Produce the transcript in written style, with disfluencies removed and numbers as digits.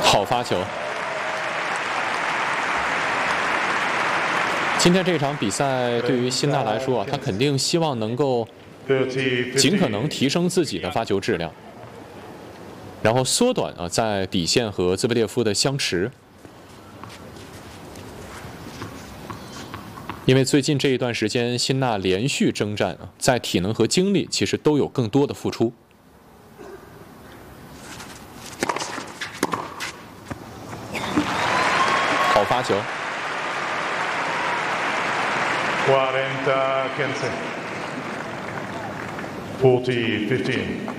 好发球。今天这场比赛对于辛纳来说啊，他肯定希望能够尽可能提升自己的发球质量，然后缩短在底线和兹维列夫的相持。因为最近这一段时间，辛纳连续征战在体能和精力其实都有更多的付出。好发球。 40-15